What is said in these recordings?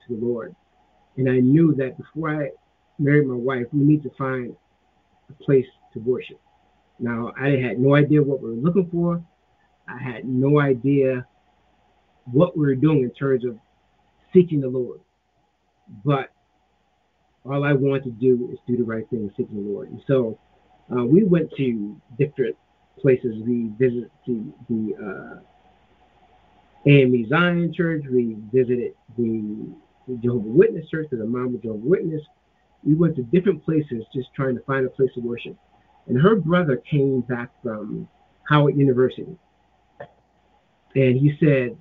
to the Lord. And I knew that before I married my wife, we need to find a place to worship. Now, I had no idea what we were looking for. I had no idea what we were doing in terms of seeking the Lord. But all I wanted to do is do the right thing, seeking the Lord. And so we went to different places. We visited the AME Zion Church. We visited the Jehovah's Witness Church, because my mom was Jehovah's Witness. We went to different places just trying to find a place to worship. And her brother came back from Howard University. And he said,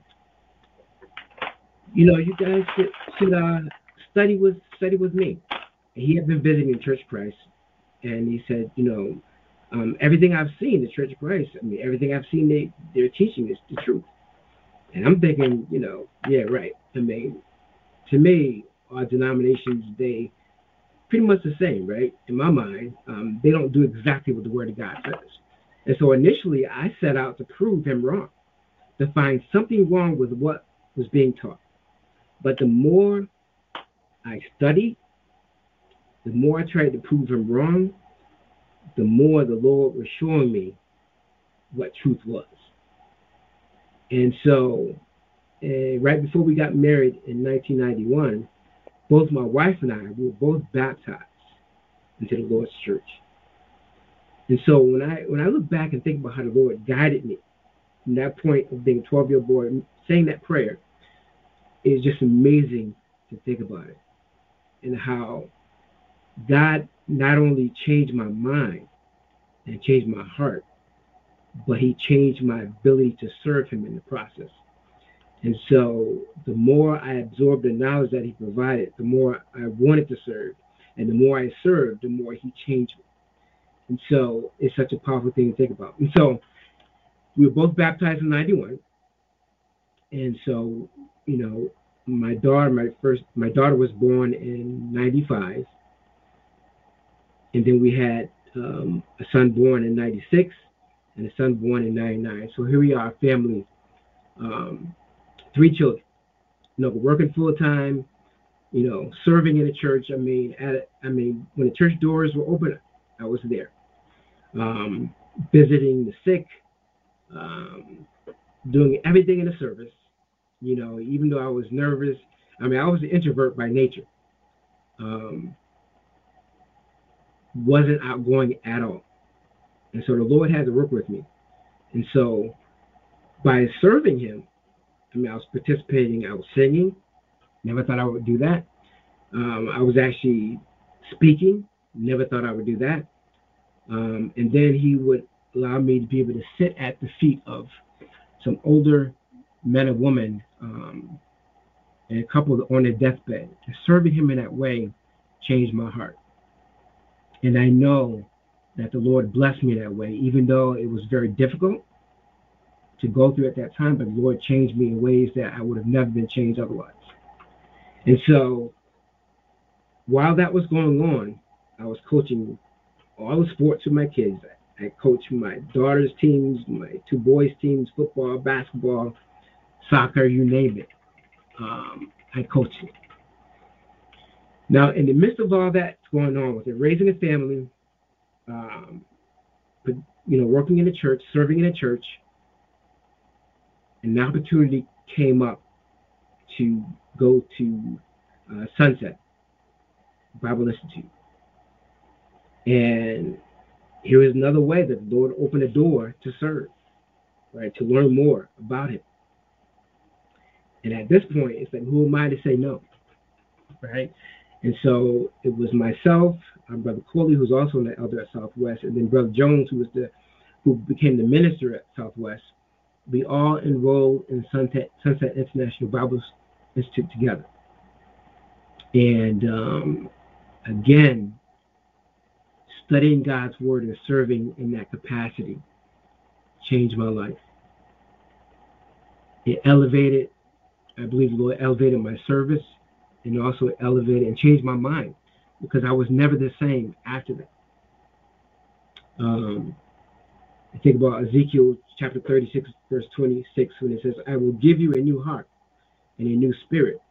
you guys should study with me. And he had been visiting Church of Christ. And he said, everything I've seen, the Church of Christ, everything I've seen they're teaching is the truth. And I'm thinking, yeah, right. To me, our denominations, they pretty much the same, right? In my mind, they don't do exactly what the Word of God says. And so initially, I set out to prove him wrong, to find something wrong with what was being taught. But the more I studied, the more I tried to prove him wrong, the more the Lord was showing me what truth was. And so right before we got married in 1991, both my wife and I, we were both baptized into the Lord's church. And so when I look back and think about how the Lord guided me from that point of being a 12-year-old boy, saying that prayer, it's just amazing to think about it. And how God not only changed my mind and changed my heart, but he changed my ability to serve him in the process. And so the more I absorbed the knowledge that he provided, the more I wanted to serve. And the more I served, the more he changed me. And so it's such a powerful thing to think about. And so we were both baptized in 91. And so, my daughter was born in 95. And then we had a son born in 96 and a son born in 99. So here we are, family, 3 children, working full time, serving in the church. When the church doors were open, I was there, visiting the sick, doing everything in the service. Even though I was nervous, I was an introvert by nature. Wasn't outgoing at all. And so the Lord had to work with me. And so by serving him, I was participating, I was singing. Never thought I would do that. I was actually speaking. Never thought I would do that. And then he would allow me to be able to sit at the feet of some older men and women, and a couple on their deathbed. And serving him in that way changed my heart. And I know that the Lord blessed me that way, even though it was very difficult to go through at that time, but the Lord changed me in ways that I would have never been changed otherwise. And so while that was going on, I was coaching all the sports with my kids. I coached my daughter's teams, my 2 boys' teams, football, basketball, soccer, you name it. I coached it. Now, in the midst of all that's going on with it, raising a family, working in the church, serving in the church, an opportunity came up to go to Sunset Bible Institute. And here is another way that the Lord opened a door to serve, right, to learn more about him. And at this point, it's like, who am I to say no, right? And so it was myself, Brother Corley, who's also an elder at Southwest, and then Brother Jones, who became the minister at Southwest. We all enrolled in Sunset International Bible Institute together. And again, studying God's word and serving in that capacity changed my life. It elevated, I believe the Lord elevated my service, and also elevated and changed my mind, because I was never the same after that. I think about Ezekiel chapter 36, verse 26, when it says, I will give you a new heart and a new spirit.